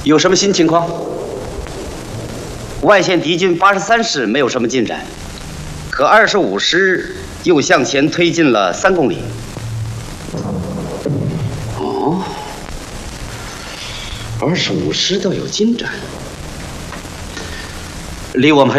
有什么新情况？外线敌军83师没有什么进展，可25师又向前推进了3公里。哦，25师倒有进展，离我们还。